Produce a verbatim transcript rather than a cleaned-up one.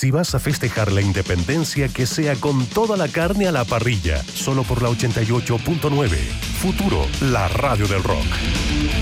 Si vas a festejar la independencia, que sea con toda la carne a la parrilla. Solo por la ochenta y ocho punto nueve. Futuro, la radio del rock.